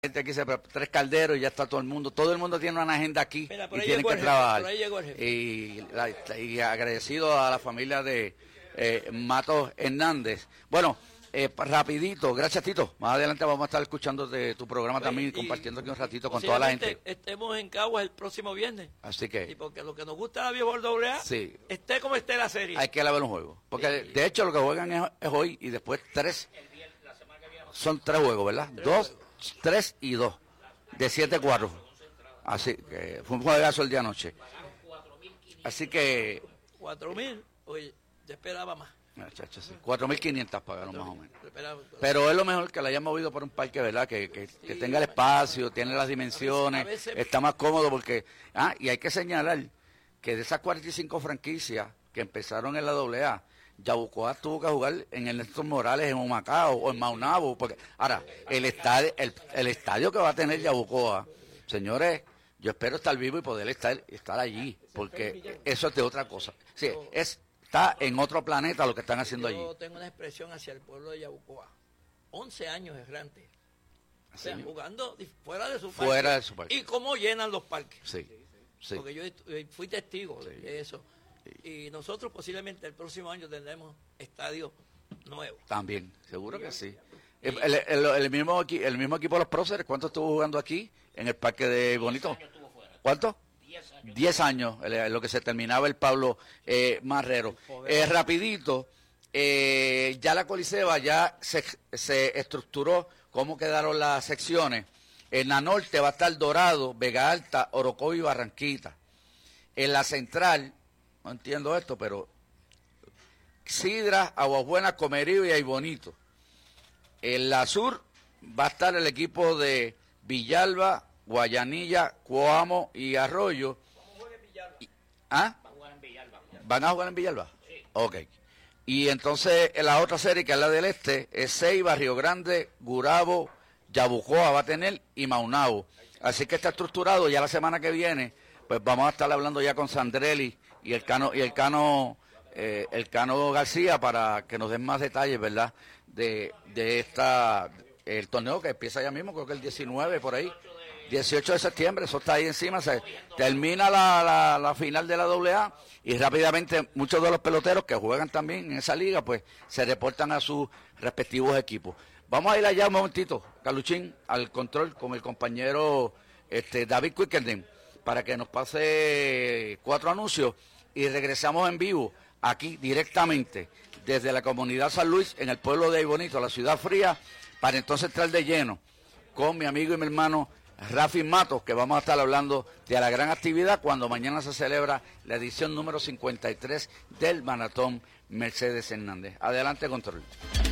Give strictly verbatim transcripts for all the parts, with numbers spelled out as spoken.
gente aquí se tres calderos y ya está todo el mundo, todo el mundo tiene una agenda aquí. Mira, y tienen que jefe, trabajar. Y, la, y agradecido a la familia de eh, Matos Hernández. Bueno, eh, rapidito, gracias Tito. Más adelante vamos a estar escuchando de tu programa Oye, también y, y compartiendo aquí un ratito con toda la gente. Estemos en Caguas el próximo viernes. Así que. Y porque lo que nos gusta la Béisbol doble A, sí, esté como esté la serie. Hay que ver un juego. Porque sí, de hecho lo que juegan es, es hoy y después tres. La semana que viene. Son tres juegos, ¿verdad? Tres dos, juegos. Tres y dos. De siete a cuatro. Así que fue un juegazo el día anoche. Así que. cuatro mil, oye, yo esperaba más. Sí. cuatro mil quinientos pagaron más o menos. Pero es lo mejor que la hayan movido por un parque, ¿verdad? Que, que, sí, que tenga el espacio, tiene las dimensiones, a veces, a veces... está más cómodo porque... Ah, y hay que señalar que de esas cuarenta y cinco franquicias que empezaron en la doble A, Yabucoa tuvo que jugar en el Néstor Morales, en Humacao o en Maunabo. Porque, ahora, el estadio, el, el estadio que va a tener Yabucoa, señores, yo espero estar vivo y poder estar, estar allí, porque eso es de otra cosa. Sí, es... Está en otro planeta lo que están haciendo Yo allí. Yo tengo una expresión hacia el pueblo de Yabucoa. once años errantes. O sea, sí, jugando fuera de su parque. Fuera de su parque. Y cómo llenan los parques. Sí, sí. Porque yo fui testigo sí. de eso. Sí. Y nosotros posiblemente el próximo año tendremos estadio nuevo. También, seguro que sí. El, el, el, el, mismo, el mismo equipo de los próceres, ¿cuánto estuvo jugando aquí en el parque de Bonito? ¿Cuánto? Diez años, lo que se terminaba el Pablo eh, Marrero. Eh, rapidito, eh, ya la Coliseba ya se, se estructuró cómo quedaron las secciones. En la norte va a estar Dorado, Vega Alta, Orocovi y Barranquita. En la central, no entiendo esto, pero Sidra, Aguabuena, Comerío y Aybonito. En la sur va a estar el equipo de Villalba, Guayanilla, Coamo y Arroyo. ¿Ah? Van a jugar en Villalba. ¿Van a jugar en Villalba? Sí. Ok. Y entonces en la otra serie, que es la del este, es Ceiba, Río Grande, Gurabo, Yabucoa va a tener y Maunabo. Así que está estructurado. Ya la semana que viene, pues vamos a estar hablando ya con Sandrelli y el Cano, y el Cano, eh, el Cano García para que nos den más detalles, ¿verdad? De, de esta, el torneo que empieza ya mismo, creo que el diecinueve por ahí. dieciocho de septiembre, eso está ahí encima, se termina la, la, la final de la doble A y rápidamente muchos de los peloteros que juegan también en esa liga, pues se reportan a sus respectivos equipos. Vamos a ir allá un momentito, Carluchín, al control con el compañero este, David Quickenden, para que nos pase cuatro anuncios y regresamos en vivo aquí directamente desde la comunidad San Luis, en el pueblo de Aybonito, la ciudad fría, para entonces entrar de lleno con mi amigo y mi hermano Rafi Matos, que vamos a estar hablando de la gran actividad cuando mañana se celebra la edición número cincuenta y tres del Maratón Mercedes Hernández. Adelante, control.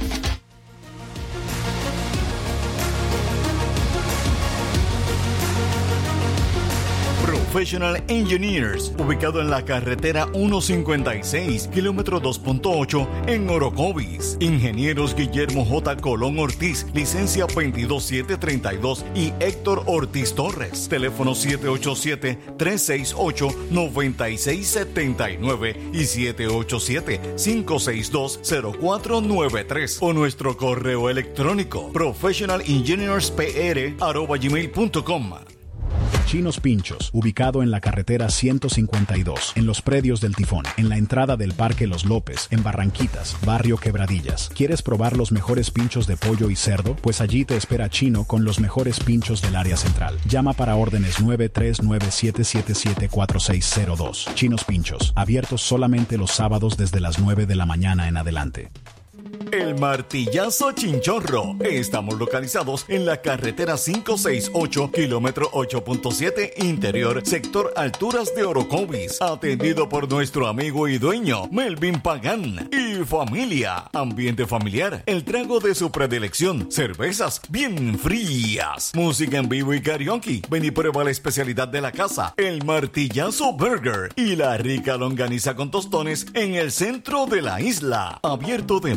Professional Engineers, ubicado en la carretera ciento cincuenta y seis, kilómetro dos punto ocho, en Orocovis. Ingenieros Guillermo J. Colón Ortiz, licencia veintidós mil setecientos treinta y dos, y Héctor Ortiz Torres. Teléfono siete ocho siete, tres seis ocho, nueve seis siete nueve y siete ocho siete, cinco seis dos, cero cuatro nueve tres. O nuestro correo electrónico professionalengineerspr arroba gmail punto com. Chinos Pinchos, ubicado en la carretera ciento cincuenta y dos, en los predios del Tifón, en la entrada del Parque Los López, en Barranquitas, barrio Quebradillas. ¿Quieres probar los mejores pinchos de pollo y cerdo? Pues allí te espera Chino con los mejores pinchos del área central. Llama para órdenes nueve tres nueve siete siete siete cuatro seis cero dos. Chinos Pinchos, abiertos solamente los sábados desde las nueve de la mañana en adelante. El Martillazo Chinchorro. Estamos localizados en la carretera quinientos sesenta y ocho, kilómetro ocho punto siete, interior, sector Alturas de Orocovis. Atendido por nuestro amigo y dueño, Melvin Pagán. Y familia. Ambiente familiar. El trago de su predilección. Cervezas bien frías. Música en vivo y karaoke. Ven y prueba la especialidad de la casa, el Martillazo Burger. Y la rica longaniza con tostones en el centro de la isla. Abierto de miércoles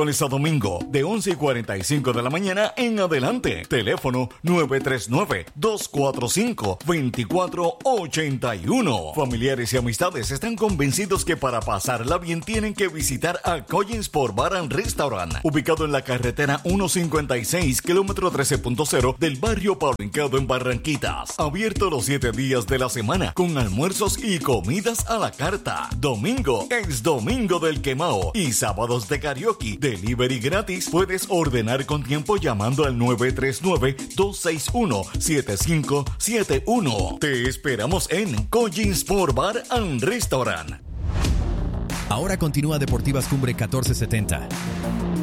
miércoles a domingo, de once y cuarenta y cinco de la mañana en adelante. Teléfono nueve tres nueve, dos cuatro cinco, dos cuatro ocho uno. Familiares y amistades están convencidos que para pasarla bien tienen que visitar a Collins Sport Bar and Restaurant, ubicado en la carretera ciento cincuenta y seis, kilómetro trece punto cero del barrio Paulincado en Barranquitas. Abierto los siete días de la semana, con almuerzos y comidas a la carta. Domingo es Domingo del Quemao y sábados de karaoke. Delivery gratis. Puedes ordenar con tiempo llamando al nueve tres nueve, dos seis uno, siete cinco siete uno. Te esperamos en Collins Sport Bar and Restaurant. Ahora continúa Deportivas Cumbre catorce setenta.